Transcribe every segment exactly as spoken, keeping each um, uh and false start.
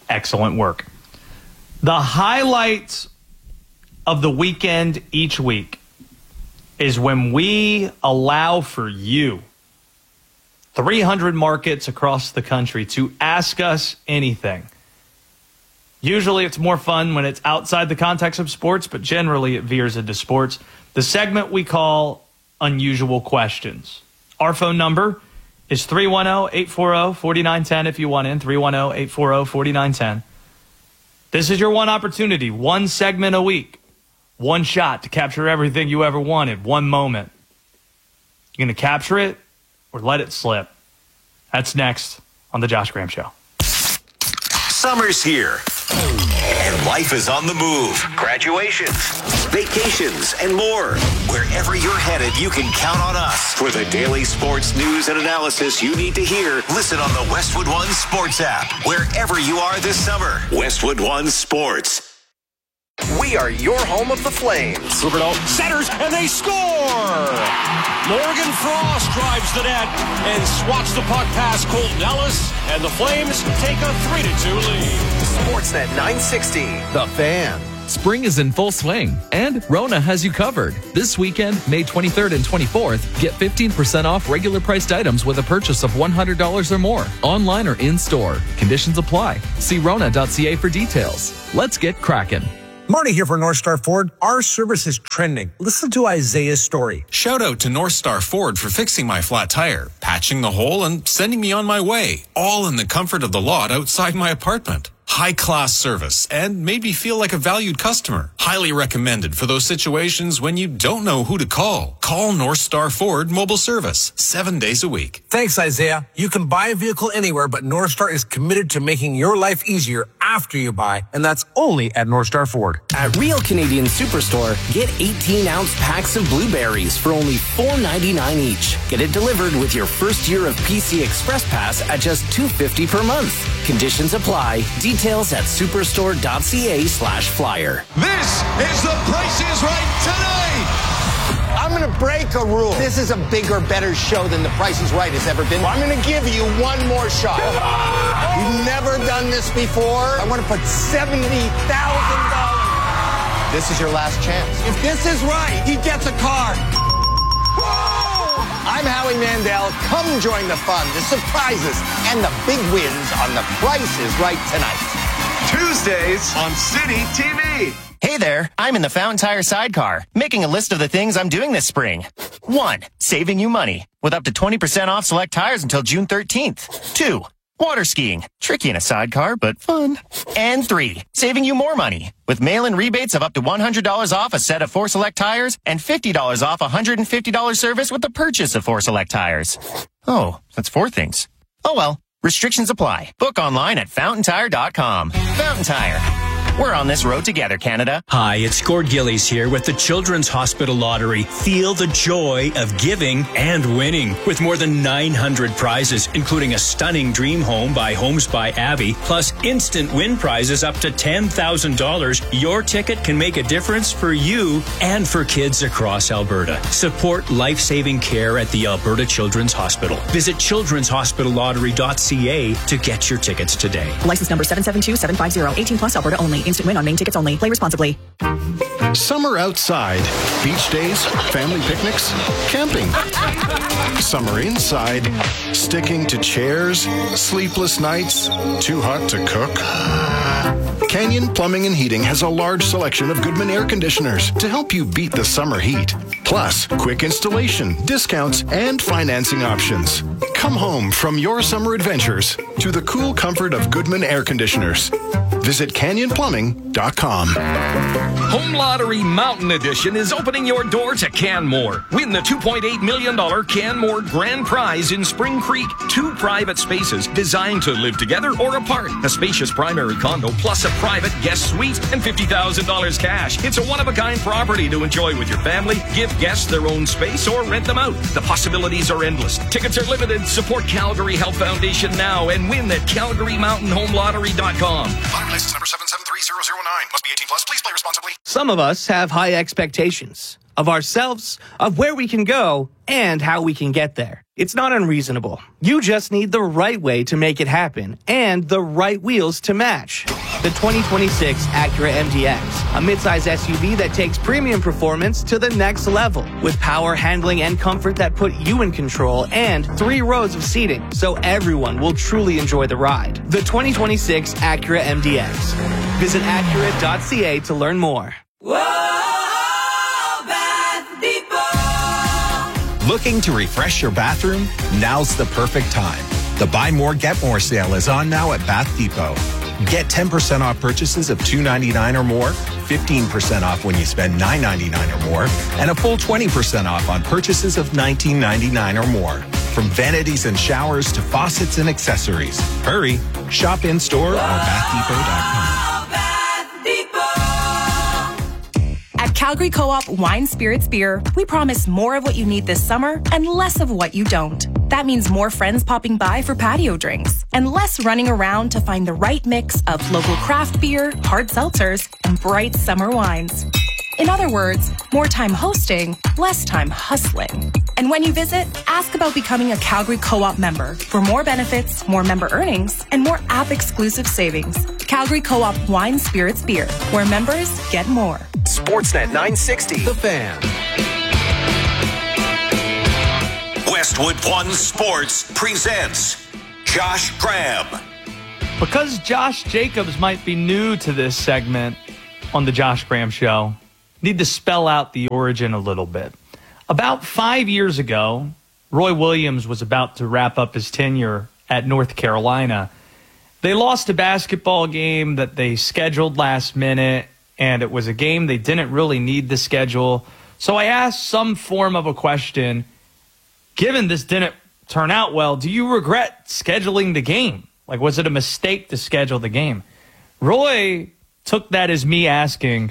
excellent work. The highlights of the weekend each week is when we allow for you, three hundred markets across the country, to ask us anything. Usually it's more fun when it's outside the context of sports, but generally it veers into sports. The segment we call Unusual Questions. Our phone number is three one zero, eight four zero, four nine one zero if you want in, three one zero, eight four zero, four nine one zero. This is your one opportunity, one segment a week, one shot to capture everything you ever wanted, one moment. You're going to capture it or let it slip. That's next on The Josh Graham Show. Summer's here, and life is on the move. Graduations, vacations, and more. Wherever you're headed, you can count on us. For the daily sports news and analysis you need to hear, listen on the Westwood One Sports app. Wherever you are this summer, Westwood One Sports. We are your home of the Flames. Rubenall centers, and they score! Morgan Frost drives the net and swats the puck past Colton Ellis, and the Flames take a three to two lead. Sportsnet nine sixty. The Fan. Spring is in full swing, and Rona has you covered. This weekend, May twenty-third and twenty-fourth, get fifteen percent off regular priced items with a purchase of one hundred dollars or more, online or in-store. Conditions apply. See rona dot c a for details. Let's get cracking. Marty here for North Star Ford. Our service is trending. Listen to Isaiah's story. Shout out to North Star Ford for fixing my flat tire, patching the hole, and sending me on my way, all in the comfort of the lot outside my apartment. High-class service and made me feel like a valued customer. Highly recommended for those situations when you don't know who to call. Call North Star Ford Mobile Service, seven days a week. Thanks, Isaiah. You can buy a vehicle anywhere, but North Star is committed to making your life easier after you buy, and that's only at North Star Ford. At Real Canadian Superstore, get eighteen-ounce packs of blueberries for only four ninety-nine each. Get it delivered with your first year of P C Express Pass at just two fifty per month. Conditions apply. Details at superstore dot c a slash flyer. This is The Price is Right tonight. I'm going to break a rule. This is a bigger, better show than The Price is Right has ever been. I'm going to give you one more shot. You've never done this before. I want to put seventy thousand dollars. This is your last chance. If this is right, he gets a car. I'm Howie Mandel. Come join the fun, the surprises, and the big wins on The Price is Right tonight. Tuesdays on City T V. Hey there, I'm in the Fountain Tire sidecar, making a list of the things I'm doing this spring. One, saving you money, with up to twenty percent off select tires until June thirteenth. Two, water skiing, tricky in a sidecar, but fun. And three, saving you more money, with mail-in rebates of up to one hundred dollars off a set of four select tires and fifty dollars off a one hundred fifty dollars service with the purchase of four select tires. Oh, that's four things. Oh well, restrictions apply. Book online at fountain tire dot com. Fountain Tire. We're on this road together, Canada. Hi, it's Gord Gillies here with the Children's Hospital Lottery. Feel the joy of giving and winning. With more than nine hundred prizes, including a stunning dream home by Homes by Abby, plus instant win prizes up to ten thousand dollars, your ticket can make a difference for you and for kids across Alberta. Support life-saving care at the Alberta Children's Hospital. Visit children's hospital lottery dot c a to get your tickets today. License number seven seven two seven five zero. eighteen plus, Alberta only. Instant win on main tickets only. Play responsibly. Summer outside. Beach days, family picnics, camping. Summer inside. Sticking to chairs, sleepless nights, too hot to cook. Canyon Plumbing and Heating has a large selection of Goodman air conditioners to help you beat the summer heat. Plus, quick installation, discounts, and financing options. Come home from your summer adventures to the cool comfort of Goodman air conditioners. Visit canyon plumbing dot com. Home Lottery Mountain Edition is opening your door to Canmore. Win the two point eight million dollars Canmore Grand Prize in Spring Creek. Two private spaces designed to live together or apart. A spacious primary condo plus a private guest suite and fifty thousand dollars cash. It's a one-of-a-kind property to enjoy with your family. Give guests their own space or rent them out. The possibilities are endless. Tickets are limited. Support Calgary Health Foundation now and win at calgary mountain home lottery dot com. License number seven seven three zero zero nine. Must be eighteen plus. Please play responsibly. Some of us have high expectations of ourselves, of where we can go, and how we can get there. It's not unreasonable. You just need the right way to make it happen and the right wheels to match. The twenty twenty-six Acura M D X, a midsize S U V that takes premium performance to the next level with power, handling, and comfort that put you in control and three rows of seating so everyone will truly enjoy the ride. The twenty twenty-six Acura M D X. Visit Acura dot C A to learn more. Looking to refresh your bathroom? Now's the perfect time. The Buy More, Get More sale is on now at Bath Depot. Get ten percent off purchases of two ninety-nine or more, fifteen percent off when you spend nine ninety-nine or more, and a full twenty percent off on purchases of nineteen ninety-nine or more. From vanities and showers to faucets and accessories. Hurry, shop in-store or bath depot dot com. At Calgary Co-op Wine Spirits Beer, we promise more of what you need this summer and less of what you don't. That means more friends popping by for patio drinks and less running around to find the right mix of local craft beer, hard seltzers, and bright summer wines. In other words, more time hosting, less time hustling. And when you visit, ask about becoming a Calgary Co-op member for more benefits, more member earnings, and more app-exclusive savings. Calgary Co-op Wine Spirits Beer, where members get more. Sportsnet nine sixty. The Fan. Westwood One Sports presents Josh Graham. Because Josh Jacobs might be new to this segment on the Josh Graham Show, need to spell out the origin a little bit. About five years ago, Roy Williams was about to wrap up his tenure at North Carolina. They lost a basketball game that they scheduled last minute, and it was a game they didn't really need to schedule. So I asked some form of a question. Given this didn't turn out well, do you regret scheduling the game? Like, was it a mistake to schedule the game? Roy took that as me asking,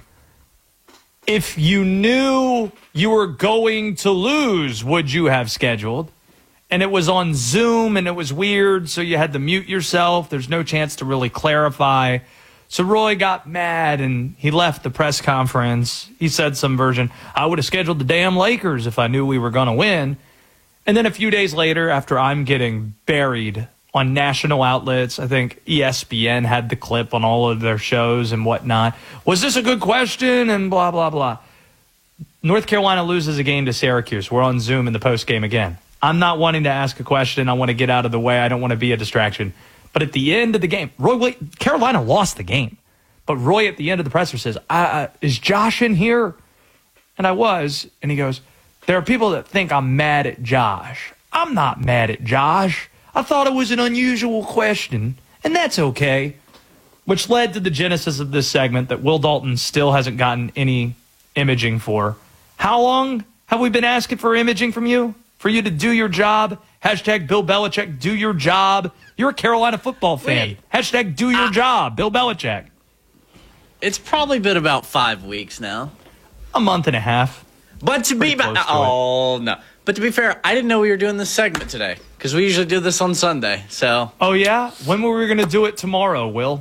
if you knew you were going to lose, would you have scheduled? And it was on Zoom, and it was weird, so you had to mute yourself. There's no chance to really clarify. So Roy got mad, and he left the press conference. He said some version, I would have scheduled the damn Lakers if I knew we were going to win. And then a few days later, after I'm getting buried on national outlets, I think E S P N had the clip on all of their shows and whatnot. Was this a good question? And blah, blah, blah. North Carolina loses a game to Syracuse. We're on Zoom in the postgame again. I'm not wanting to ask a question. I want to get out of the way. I don't want to be a distraction. But at the end of the game, Roy, Carolina lost the game. But Roy at the end of the presser says, uh, is Josh in here? And I was. And he goes, there are people that think I'm mad at Josh. I'm not mad at Josh. I thought it was an unusual question, and that's okay. Which led to the genesis of this segment that Will Dalton still hasn't gotten any imaging for. How long have we been asking for imaging from you? For you to do your job? Hashtag Bill Belichick, do your job. You're a Carolina football fan. Wait. Hashtag do your uh, job, Bill Belichick. It's probably been about five weeks now. A month and a half. But to be ba- oh no. But to be fair, I didn't know we were doing this segment today because we usually do this on Sunday. So. Oh yeah? When were we going to do it tomorrow, Will?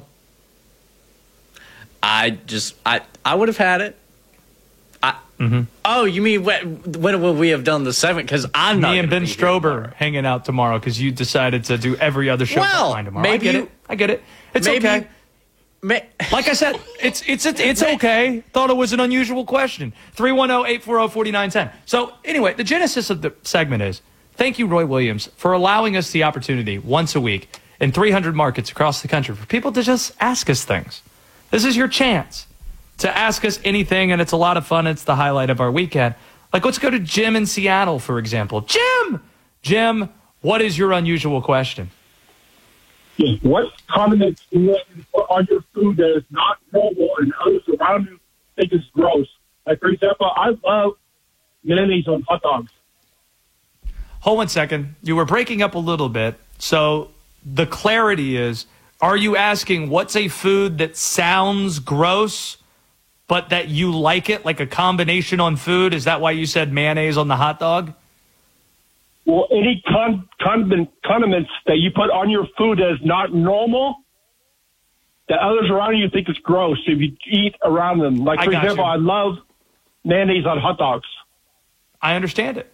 I just I I would have had it. I, mm-hmm. Oh, you mean when, when would we have done the segment? Because I'm not. Me and Ben Strober hanging out tomorrow because you decided to do every other show well, tomorrow. Maybe I get you, it. I get it. It's maybe, okay. May, like I said, it's it's it's, it's okay. Thought it was an unusual question. three one zero, eight four zero, four nine one zero. So anyway, the genesis of the segment is, thank you, Roy Williams, for allowing us the opportunity once a week in three hundred markets across the country for people to just ask us things. This is your chance to ask us anything, and it's a lot of fun. It's the highlight of our weekend. Like, let's go to Jim in Seattle, for example. Jim! Jim, what is your unusual question? Yes, what condiments do you put on your food that is not normal and others around you think is gross? Like, for example, I love mayonnaise on hot dogs. Hold one second. You were breaking up a little bit. So the clarity is, are you asking what's a food that sounds gross, but that you like it, like a combination on food? Is that why you said mayonnaise on the hot dog? Well, any con- condiment, condiments that you put on your food that is not normal, that others around you think is gross if you eat around them. Like, for example, you. I love mayonnaise on hot dogs. I understand it.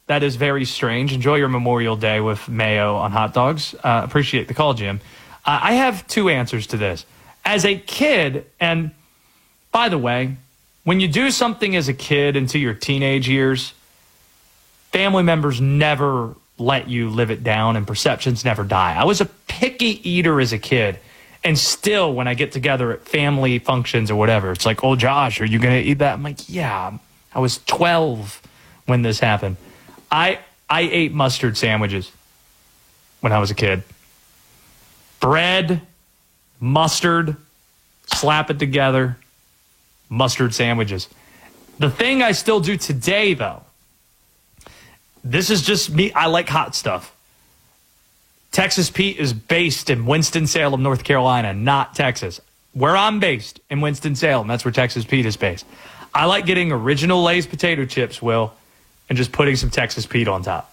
That is very strange. Enjoy your Memorial Day with mayo on hot dogs. Uh, appreciate the call, Jim. Uh, I have two answers to this. As a kid, and by the way, when you do something as a kid into your teenage years, family members never let you live it down and perceptions never die. I was a picky eater as a kid, and still when I get together at family functions or whatever, it's like, oh, Josh, are you going to eat that? I'm like, yeah, I was twelve when this happened. I I ate mustard sandwiches when I was a kid. Bread, mustard, slap it together, mustard sandwiches. The thing I still do today, though, this is just me. I like hot stuff. Texas Pete is based in Winston-Salem, North Carolina, not Texas. Where I'm based, in Winston-Salem, that's where Texas Pete is based. I like getting original Lay's potato chips, Will, and just putting some Texas Pete on top.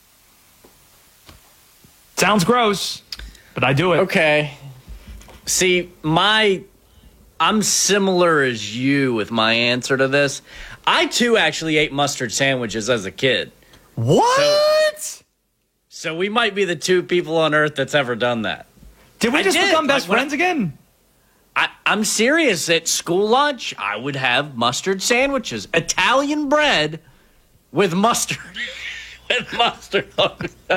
Sounds gross, but I do it. Okay. See, my... I'm similar as you with my answer to this. I, too, actually ate mustard sandwiches as a kid. What? So, so we might be the two people on Earth that's ever done that. Did we I just did. become best like, friends again? I, I'm serious. At school lunch, I would have mustard sandwiches. Italian bread with mustard. with mustard on it. uh,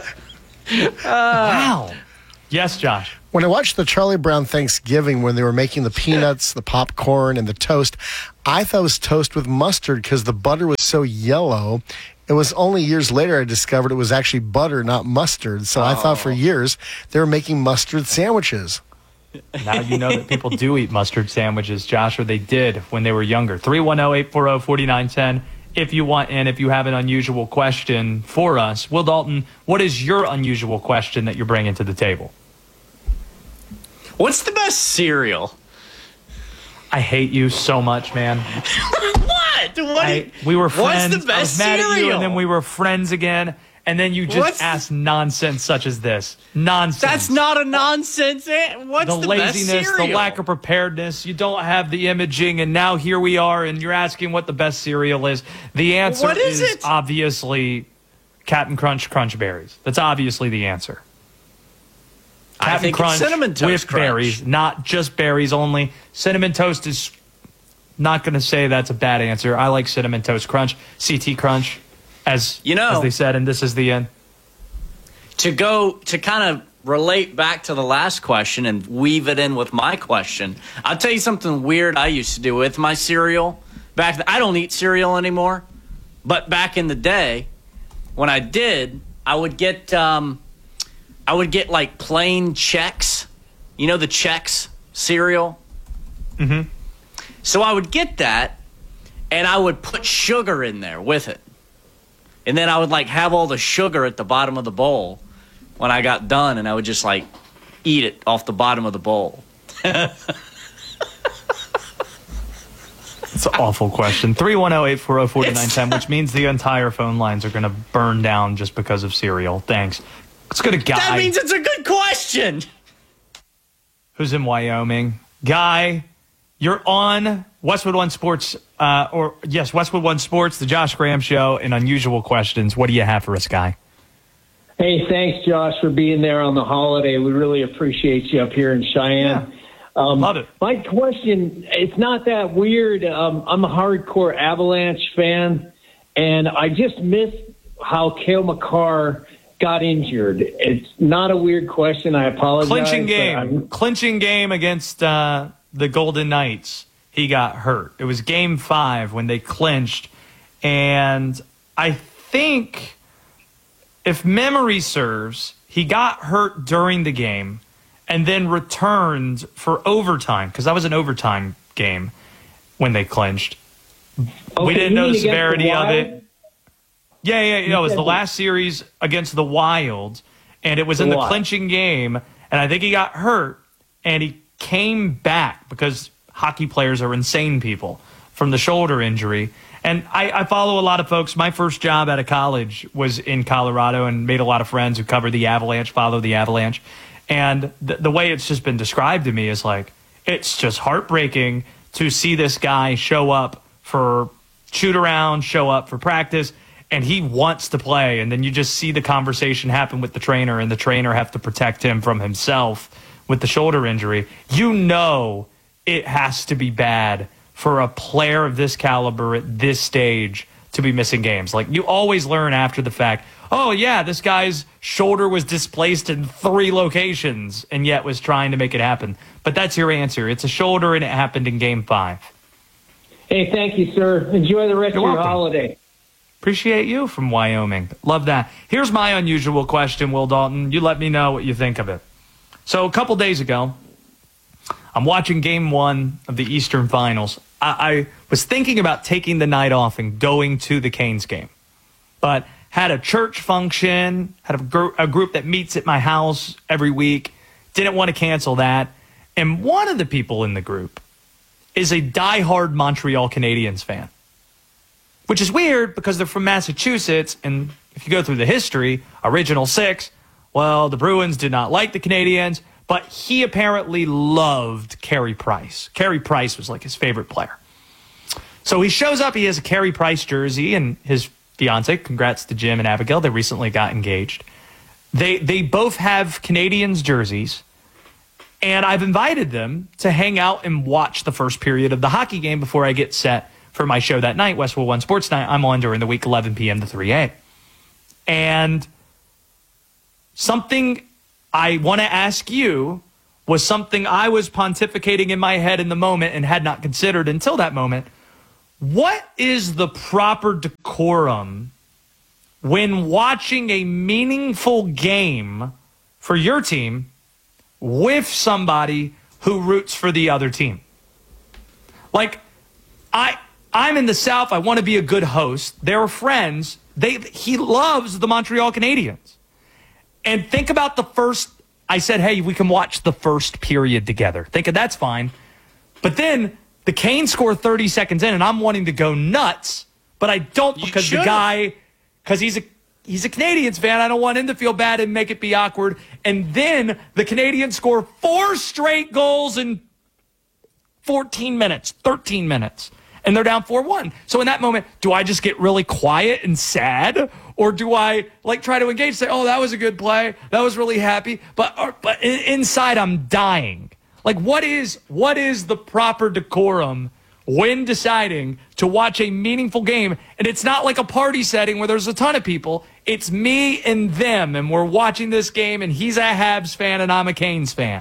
wow. Yes, Josh. When I watched the Charlie Brown Thanksgiving, when they were making the peanuts, the popcorn, and the toast, I thought it was toast with mustard because the butter was so yellow. It was only years later I discovered it was actually butter, not mustard. So oh. I thought for years they were making mustard sandwiches. Now you know that people do eat mustard sandwiches, Josh, or they did when they were younger. three one zero, eight four zero, four nine one zero if you want in, if you have an unusual question for us. Will Dalton, what is your unusual question that you're bringing to the table? What's the best cereal? I hate you so much, man. What? What? I, we were friends. What's the best I was mad cereal? at you, and then we were friends again. And then you just What's ask nonsense such as this. Nonsense. That's not a nonsense. What's the, the best laziness, cereal? the lack of preparedness. You don't have the imaging, and now here we are, and you're asking what the best cereal is. The answer What is is it? obviously Captain Crunch Crunch Berries. That's obviously the answer. I Captain think Crunch it's Cinnamon Toast with Crunch. berries, not just berries only. Cinnamon Toast is not going to say that's a bad answer. I like Cinnamon Toast Crunch, C T Crunch, as You know- as they said, and this is the end. To go to kind of relate back to the last question and weave it in with my question, I'll tell you something weird I used to do with my cereal. Back, I don't eat cereal anymore, but back in the day, when I did, I would get, um, I would get like plain Chex. You know the Chex cereal. Mm-hmm. So I would get that, and I would put sugar in there with it. And then I would like have all the sugar at the bottom of the bowl when I got done, and I would just like eat it off the bottom of the bowl. It's an awful question. three one zero, eight four zero, four nine one zero, which means the entire phone lines are going to burn down just because of cereal. Thanks. Let's go to Guy. That means it's a good question. Who's in Wyoming. Guy, you're on Westwood One Sports, uh, or yes, Westwood One Sports, the Josh Graham Show, and Unusual Questions. What do you have for us, Guy? Hey, thanks, Josh, for being there on the holiday. We really appreciate you up here in Cheyenne. Yeah. Um, Love it. My question, it's not that weird. Um, I'm a hardcore Avalanche fan, and I just missed how Cale Makar got injured. It's not a weird question. I apologize. Clinching but game. I'm- Clinching game against uh, the Golden Knights. He got hurt. It was game five when they clinched. And I think, if memory serves, he got hurt during the game and then returned for overtime, because that was an overtime game when they clinched. Okay, we didn't you know mean the against severity the of Wild? it. Yeah, yeah, yeah. It was the last series against the Wild, and it was in the Wild. clinching game, and I think he got hurt, and he came back because hockey players are insane people from the shoulder injury. And I, I follow a lot of folks. My first job out of college was in Colorado and made a lot of friends who cover the Avalanche, follow the Avalanche. And the, the way it's just been described to me is like, it's just heartbreaking to see this guy show up for shoot around, show up for practice, and he wants to play, and then you just see the conversation happen with the trainer, and the trainer have to protect him from himself with the shoulder injury, you know it has to be bad for a player of this caliber at this stage to be missing games. Like, you always learn after the fact, oh, yeah, this guy's shoulder was displaced in three locations and yet was trying to make it happen. But that's your answer. It's a shoulder, and it happened in game five. Hey, thank you, sir. Enjoy the rest You're of your welcome. holiday. Appreciate you from Wyoming. Love that. Here's my unusual question, Will Dalton. You let me know what you think of it. So a couple days ago, I'm watching game one of the Eastern Finals. I, I was thinking about taking the night off and going to the Canes game, but had a church function, had a, gr- a group that meets at my house every week, didn't want to cancel that. And one of the people in the group is a diehard Montreal Canadiens fan, which is weird because they're from Massachusetts. And if you go through the history, Original Six, well, the Bruins did not like the Canadiens, but he apparently loved Carey Price. Carey Price was like his favorite player. So he shows up, he has a Carey Price jersey, and his fiance, congrats to Jim and Abigail, they recently got engaged. They they both have Canadiens jerseys, and I've invited them to hang out and watch the first period of the hockey game before I get set for my show that night, Westwood One Sports Night. I'm on during the week, eleven p.m. to three a.m. And something I want to ask you was something I was pontificating in my head in the moment and had not considered until that moment. What is the proper decorum when watching a meaningful game for your team with somebody who roots for the other team? Like, I, I'm in the South. I want to be a good host. They're friends. They, he loves the Montreal Canadiens. And think about the first, I said, hey, we can watch the first period together. Think of that's fine. But then the Canes score thirty seconds in, and I'm wanting to go nuts, but I don't because the guy, because he's a he's a Canadiens fan. I don't want him to feel bad and make it be awkward. And then the Canadiens score four straight goals in fourteen minutes, thirteen minutes, and they're down four one. So in that moment, do I just get really quiet and sad? Or do I like try to engage, say, oh, that was a good play. That was really happy. But or, but inside I'm dying. Like, what is what is the proper decorum when deciding to watch a meaningful game? And it's not like a party setting where there's a ton of people. It's me and them, and we're watching this game, and he's a Habs fan and I'm a Canes fan.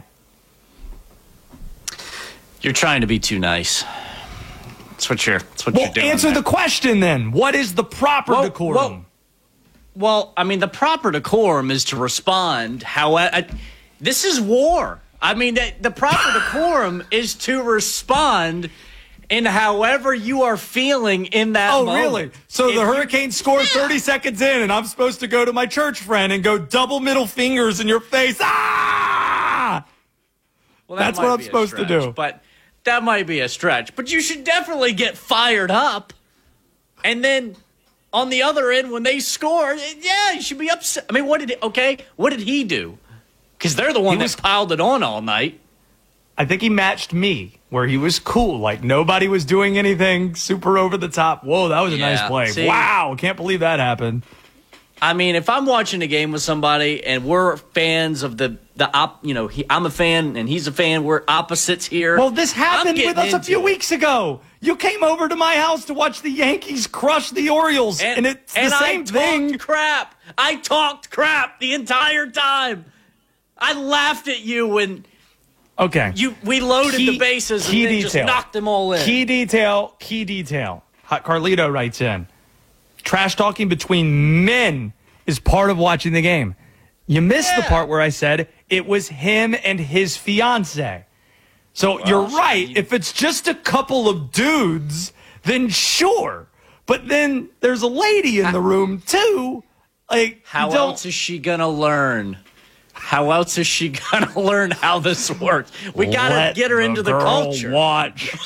You're trying to be too nice. That's what you're, that's what well, you're doing. Answer there. the question then. What is the proper well, decorum? Well, well, I mean, the proper decorum is to respond. How I, this is war. I mean, the, the proper decorum is to respond in however you are feeling in that oh, moment. really? So if the Hurricanes scored thirty seconds in, and I'm supposed to go to my church friend and go double middle fingers in your face. Ah! Well, that That's might what I'm be a supposed to stretch, do. But that might be a stretch. But you should definitely get fired up. And then on the other end, when they score, yeah, you should be upset. I mean, what did he, okay, what did he do? Because they're the one was, that piled it on all night. I think he matched me, where he was cool. Like, nobody was doing anything super over the top. Whoa, that was a Yeah, nice play. see? Wow, can't believe that happened. I mean, if I'm watching a game with somebody and we're fans of the, the op, you know, he, I'm a fan and he's a fan, we're opposites here. Well, this happened with us a few it. weeks ago. You came over to my house to watch the Yankees crush the Orioles, and, and it's and the same I thing. Talked crap. I talked crap the entire time. I laughed at you when okay, you we loaded key, the bases and key then detail. just knocked them all in. Key detail, key detail. Hot Carlito writes in, trash talking between men is part of watching the game. You missed yeah. the part where I said it was him and his fiance. So well, you're right. You... If it's just a couple of dudes, then sure. But then there's a lady in the room too. Like, how else is she gonna learn? How else is she gonna learn how this works? We gotta Let get her the into the girl culture. Watch.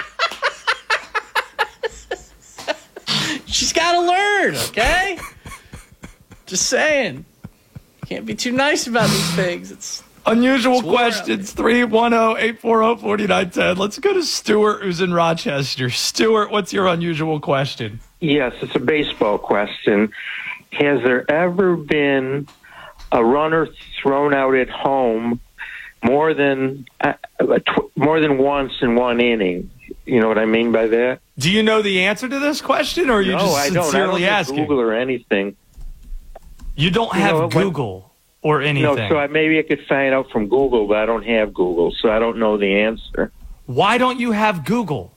She's gotta learn, okay? Just saying. Can't be too nice about these things. It's unusual it's questions. three one zero, eight four zero, four nine one zero. Let's go to Stuart, who's in Rochester. Stuart, what's your unusual question? Yes, it's a baseball question. Has there ever been a runner thrown out at home more than uh, tw- more than once in one inning? You know what I mean by that? Do you know the answer to this question, or are you no, just I don't. sincerely I don't asking? Google or anything. You don't You have know, when- Google or anything. No, so I, maybe I could find out from Google, but I don't have Google, so I don't know the answer. Why don't you have Google?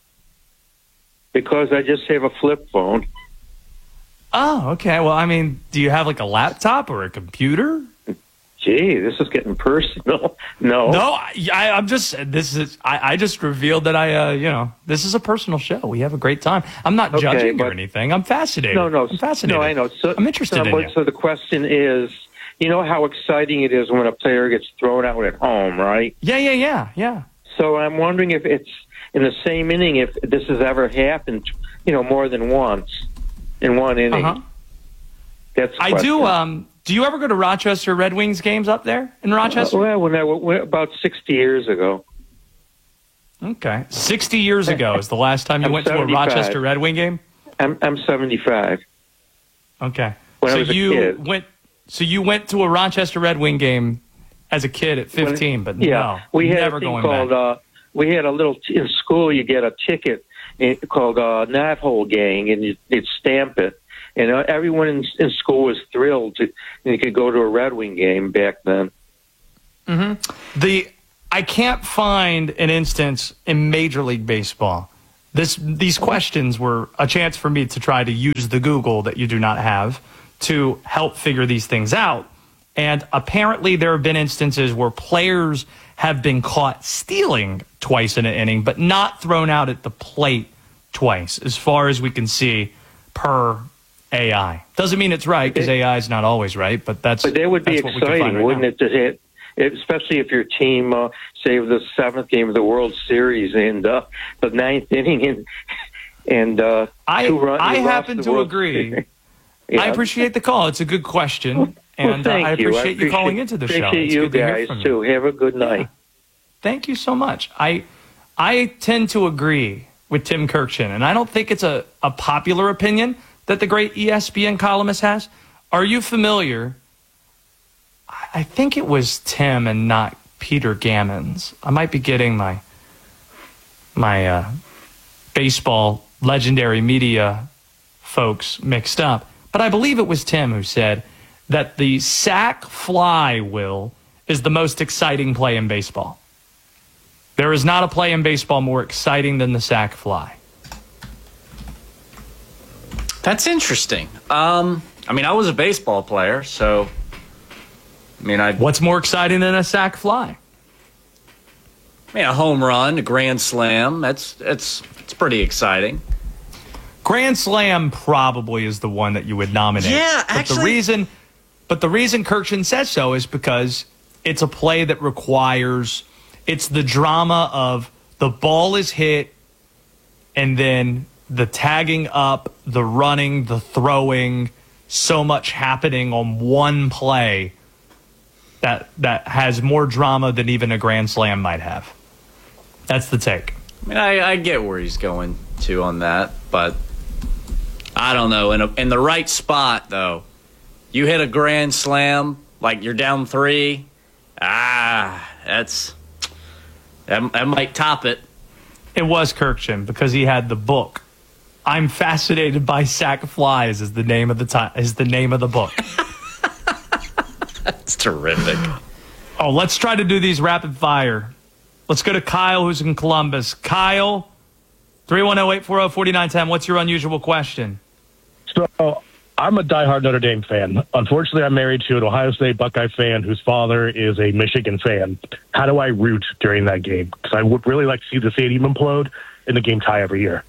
Because I just have a flip phone. Oh, okay. Well, I mean, do you have like a laptop or a computer? Gee, this is getting personal. No, No, I, I, I'm just. This is. I, I just revealed that I. Uh, you know, this is a personal show. We have a great time. I'm not Okay, judging or but- anything. I'm fascinated. No, no, I'm fascinated. No, I know. So, I'm interested so, in but- you. So the question is, you know how exciting it is when a player gets thrown out at home, right? Yeah, yeah, yeah, yeah. So I'm wondering if it's in the same inning, if this has ever happened, you know, more than once in one inning. Uh-huh. That's the I do. question. Um, do you ever go to Rochester Red Wings games up there in Rochester? Uh, well, when I went about sixty years ago. Okay, sixty years ago is the last time you I'm went to a seventy-five. Rochester Red Wing game. I'm I'm seventy-five. Okay, When I so was a you kid. went. So you went to a Rochester Red Wing game as a kid at fifteen, but Yeah, no, we had never a thing going called. back. Uh, we had a little t- in school. You get a ticket eh, called uh, Knothole Gang, and you would stamp it. And uh, everyone in, in school was thrilled to you could go to a Red Wing game back then. hmm The I can't find an instance in Major League Baseball. This these questions were a chance for me to try to use the Google that you do not have to help figure these things out. And apparently there have been instances where players have been caught stealing twice in an inning, but not thrown out at the plate twice, as far as we can see per A I. Doesn't mean it's right, because A I is not always right, but that's But that would be that's what we can find exciting, right wouldn't now. it? To hit, especially if your team, uh, say, the seventh game of the World Series and uh, the ninth inning, and and uh, I two run, I you lost happen the to World agree. Series. I Yeah. appreciate the call. It's a good question, Well, and uh, thank I you. appreciate you calling into the show. Appreciate It's you good to hear guys from you. too. Have a good night. Thank you so much. I I tend to agree with Tim Kirkchin, and I don't think it's a, a popular opinion that the great E S P N columnist has. Are you familiar? I I think it was Tim and not Peter Gammons. I might be getting my my uh, baseball legendary media folks mixed up, but I believe it was Tim who said that the sack fly, Will, is the most exciting play in baseball. There is not a play in baseball more exciting than the sack fly. That's interesting. Um, I mean, I was a baseball player, so I mean, I. What's more exciting than a sack fly? I mean, a home run, a grand slam. That's it's it's pretty exciting. Grand Slam probably is the one that you would nominate. Yeah, but actually- the reason, but the reason Kirkchin says so is because it's a play that requires. It's the drama of the ball is hit, and then the tagging up, the running, the throwing, so much happening on one play that that has more drama than even a Grand Slam might have. That's the take. I mean, I, I get where he's going to on that, but I don't know. In a, in the right spot, though, you hit a grand slam, like you're down three. Ah, that's that, that might top it. It was Kirkchin because he had the book. I'm fascinated by sack flies is the name of the ti- is the name of the book. That's terrific. Oh, let's try to do these rapid fire. Let's go to Kyle, who's in Columbus. Kyle, three one zero, eight four zero, four nine one zero. What's your unusual question? So I'm a diehard Notre Dame fan. Unfortunately, I'm married to an Ohio State Buckeye fan whose father is a Michigan fan. How do I root during that game? Because I would really like to see the stadium implode and the game tie every year.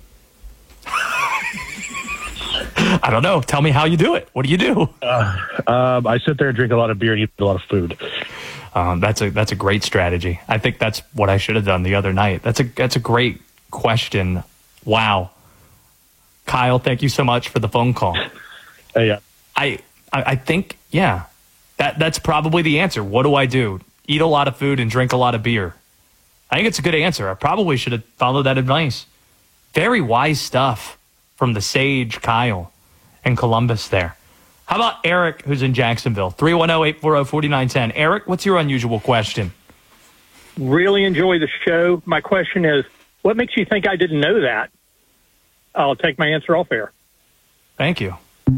I don't know. Tell me how you do it. What do you do? Uh, um, I sit there and drink a lot of beer and eat a lot of food. Um, that's a that's a great strategy. I think that's what I should have done the other night. That's a that's a great question. Wow, Kyle, thank you so much for the phone call. Hey, yeah, I, I I think yeah, that that's probably the answer. What do I do? Eat a lot of food and drink a lot of beer. I think it's a good answer. I probably should have followed that advice. Very wise stuff from the Sage, Kyle, and Columbus there. How about Eric, who's in Jacksonville? three one zero, eight four zero, four nine one zero. Eric, what's your unusual question? Really enjoy the show. My question is, what makes you think I didn't know that? I'll take my answer off air. Thank you.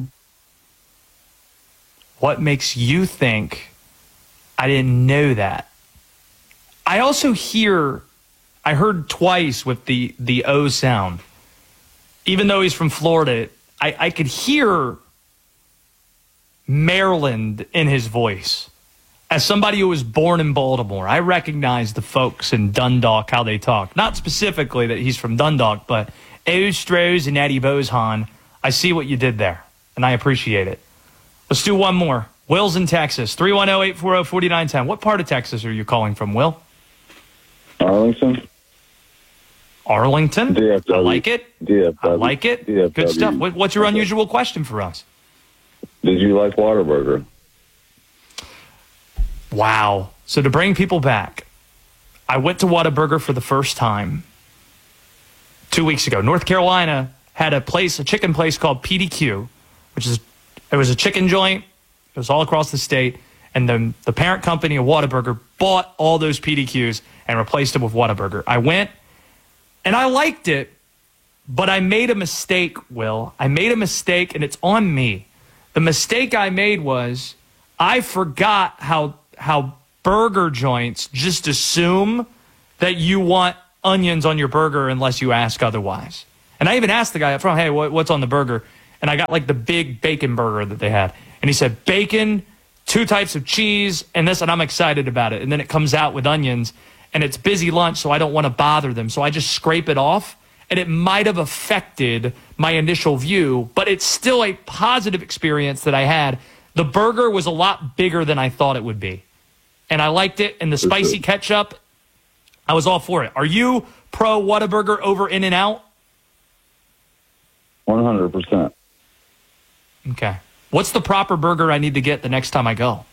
What makes you think I didn't know that? I also hear, I heard twice with the, the O sound. Even though he's from Florida, I, I could hear Maryland in his voice. As somebody who was born in Baltimore, I recognize the folks in Dundalk, how they talk. Not specifically that he's from Dundalk, but Ostros and Eddie Bozehan, I see what you did there, and I appreciate it. Let's do one more. Will's in Texas, three one zero, eight four zero, four nine one zero. What part of Texas are you calling from, Will? Arlington. Arlington? D F W. I like it. D F W. I like it. D F W. Good stuff. What, what's your unusual question for us? Did you like Whataburger? Wow. So to bring people back, I went to Whataburger for the first time two weeks ago. North Carolina had a place, a chicken place called P D Q, which is, it was a chicken joint. It was all across the state. And then the parent company of Whataburger bought all those P D Qs and replaced them with Whataburger. I went and I liked it, but I made a mistake, Will. I made a mistake, and it's on me. The mistake I made was I forgot how how burger joints just assume that you want onions on your burger unless you ask otherwise. And I even asked the guy up front, hey, what, what's on the burger? And I got like the big bacon burger that they had. And he said, bacon, two types of cheese, and this, and I'm excited about it. And then it comes out with onions, and it's busy lunch, so I don't want to bother them. So I just scrape it off, and it might have affected my initial view, but it's still a positive experience that I had. The burger was a lot bigger than I thought it would be. And I liked it. And the spicy ketchup, I was all for it. Are you pro Whataburger over In-N-Out? one hundred percent. Okay. What's the proper burger I need to get the next time I go?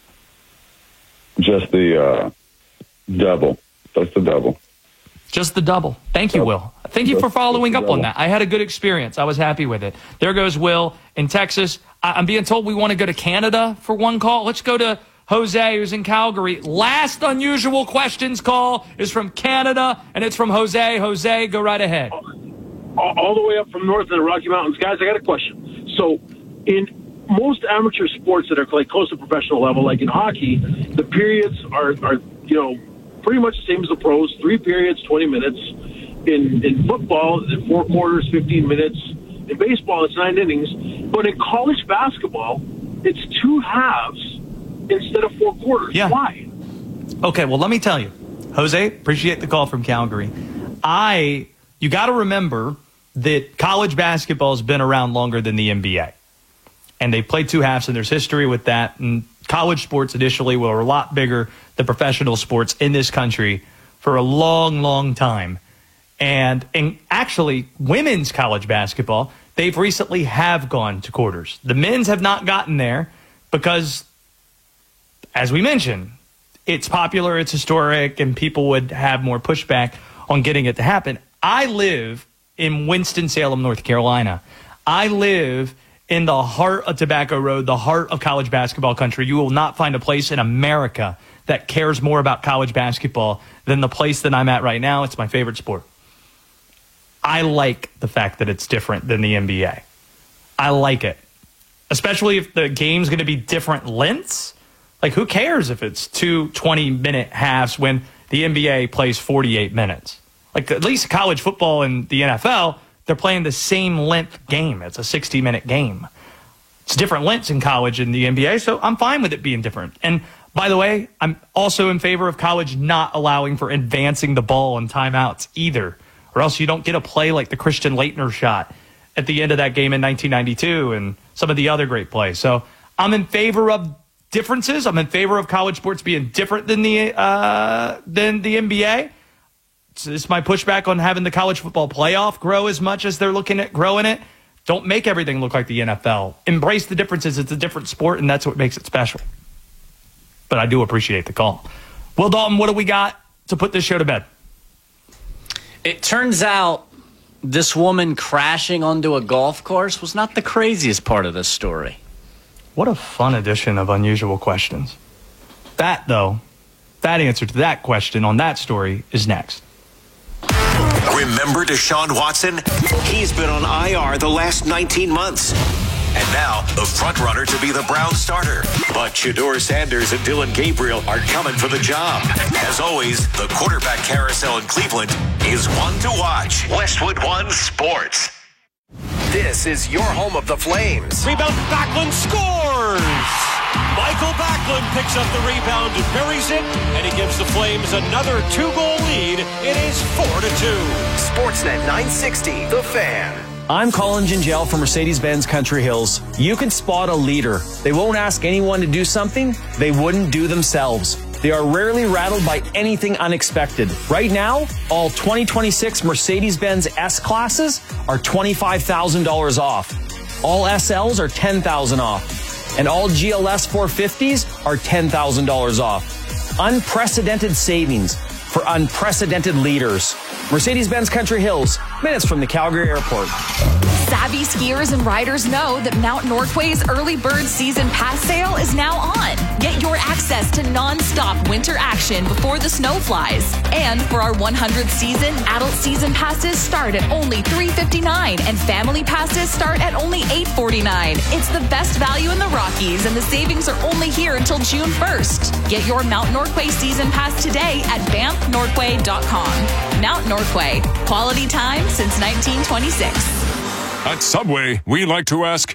Just the uh, double. Just the double. Just the double. Thank you, Will. Thank you for following up on that. I had a good experience. I was happy with it. There goes Will in Texas. I'm being told we want to go to Canada for one call. Let's go to Jose, who's in Calgary. Last unusual questions call is from Canada, and it's from Jose. Jose, go right ahead. All, all the way up from north of the Rocky Mountains. Guys, I got a question. So in most amateur sports that are like close to professional level, like in hockey, the periods are, are you know, pretty much the same as the pros. Three periods, twenty minutes. In in football, four quarters, fifteen minutes. In baseball, it's nine innings. But in college basketball, it's two halves instead of four quarters. Yeah. Why? Okay, well, let me tell you. Jose, appreciate the call from Calgary. I, you got to remember that college basketball has been around longer than the N B A. And they played two halves, and there's history with that. And college sports initially were a lot bigger than professional sports in this country for a long, long time. And, and actually, women's college basketball, they've recently have gone to quarters. The men's have not gotten there because, as we mentioned, it's popular, it's historic, and people would have more pushback on getting it to happen. I live in Winston-Salem, North Carolina. I live in the heart of Tobacco Road, the heart of college basketball country. You will not find a place in America that cares more about college basketball than the place that I'm at right now. It's my favorite sport. I like the fact that it's different than the N B A. I like it. Especially if the game's going to be different lengths. Like, who cares if it's two twenty-minute halves when the N B A plays forty-eight minutes? Like, at least college football and the N F L, they're playing the same length game. It's a sixty-minute game. It's different lengths in college and the N B A, so I'm fine with it being different. And, by the way, I'm also in favor of college not allowing for advancing the ball in timeouts either, or else you don't get a play like the Christian Laettner shot at the end of that game in nineteen ninety-two and some of the other great plays. So I'm in favor of differences. I'm in favor of college sports being different than the uh, than the N B A. So this is my pushback on having the college football playoff grow as much as they're looking at growing it. Don't make everything look like the N F L. Embrace the differences. It's a different sport, and that's what makes it special. But I do appreciate the call. Will Dalton, what do we got to put this show to bed? It turns out this woman crashing onto a golf course was not the craziest part of this story. What a fun edition of Unusual Questions. That, though, that answer to that question on that story is next. Remember Deshaun Watson? He's been on I R the last nineteen months. And now, the front runner to be the Browns starter. But Shedeur Sanders and Dylan Gabriel are coming for the job. As always, the quarterback carousel in Cleveland is one to watch. Westwood One Sports. This is your home of the Flames. Rebound, Backlund scores! Michael Backlund picks up the rebound and buries it, and he gives the Flames another two-goal lead. It is four to two. Sportsnet nine sixty, The Fan. I'm Colin Gingell from Mercedes-Benz Country Hills. You can spot a leader. They won't ask anyone to do something they wouldn't do themselves. They are rarely rattled by anything unexpected. Right now, all twenty twenty-six Mercedes-Benz S-Classes are twenty-five thousand dollars off. All S Ls are ten thousand dollars off. And all G L S four fifties are ten thousand dollars off. Unprecedented savings for unprecedented leaders. Mercedes-Benz Country Hills, minutes from the Calgary Airport. Savvy skiers and riders know that Mount Norquay's early bird season pass sale is now on. Get your access to non-stop winter action before the snow flies. And for our one hundredth season, adult season passes start at only three dollars and fifty-nine cents and family passes start at only eight dollars and forty-nine cents. It's the best value in the Rockies, and the savings are only here until June first. Get your Mount Norquay season pass today at banff norquay dot com. Mount Norquay, quality time since nineteen twenty-six. At Subway, we like to ask,